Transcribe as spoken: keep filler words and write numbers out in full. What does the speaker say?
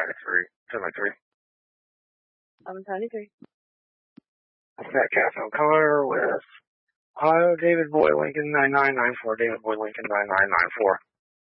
three. ten by three. eleven seventy-three. Fat Catherine O'Connor with Ohio, David Boy Lincoln nine nine nine four, David Boy Lincoln nine nine nine four.